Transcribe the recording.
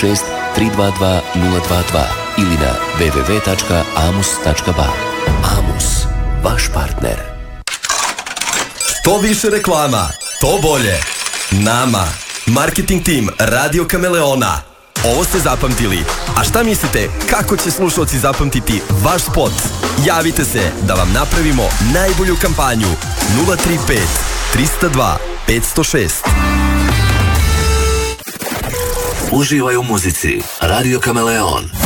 036 322 022 ili na www.amus.ba. Amus, vaš partner. To više reklama, to bolje. Nama, marketing tim Radio Kameleona. Ovo ste zapamtili. A šta mislite, kako će slušalci zapamtiti vaš spot? Javite se da vam napravimo najbolju kampanju. 035 302 506. Uživaj u muzici. Radio Kameleon.